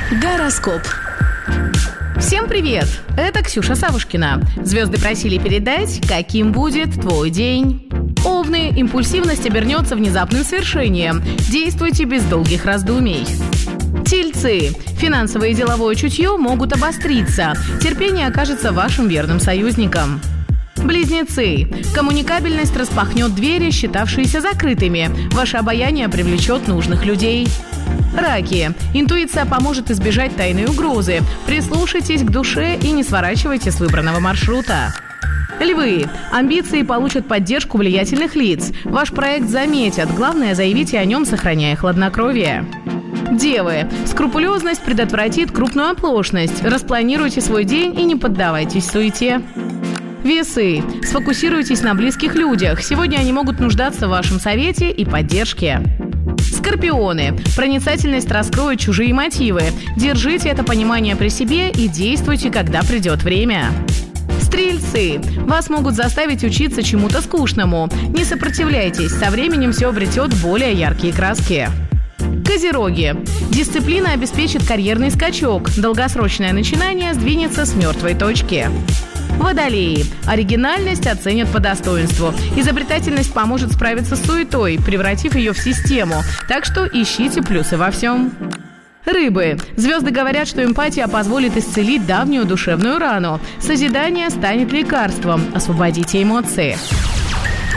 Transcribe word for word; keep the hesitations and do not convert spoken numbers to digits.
Гороскоп. Всем привет! Это Ксюша Савушкина. Звезды просили передать, каким будет твой день. Овны, импульсивность обернется внезапным свершением. Действуйте без долгих раздумий. Тельцы. Финансовое и деловое чутье могут обостриться. Терпение окажется вашим верным союзником. Близнецы. Коммуникабельность распахнет двери, считавшиеся закрытыми. Ваше обаяние привлечет нужных людей. Раки. Интуиция поможет избежать тайной угрозы. Прислушайтесь к душе и не сворачивайте с выбранного маршрута. Львы. Амбиции получат поддержку влиятельных лиц. Ваш проект заметят. Главное, заявите о нем, сохраняя хладнокровие. Девы. Скрупулезность предотвратит крупную оплошность. Распланируйте свой день и не поддавайтесь суете. Весы. Сфокусируйтесь на близких людях. Сегодня они могут нуждаться в вашем совете и поддержке. Скорпионы. Проницательность раскроет чужие мотивы. Держите это понимание при себе и действуйте, когда придет время. Стрельцы. Вас могут заставить учиться чему-то скучному. Не сопротивляйтесь, со временем все обретет более яркие краски. Козероги. Дисциплина обеспечит карьерный скачок. Долгосрочное начинание сдвинется с мертвой точки. Водолеи. Оригинальность оценят по достоинству. Изобретательность поможет справиться с суетой, превратив ее в систему. Так что ищите плюсы во всем. Рыбы. Звезды говорят, что эмпатия позволит исцелить давнюю душевную рану. Созидание станет лекарством. Освободите эмоции.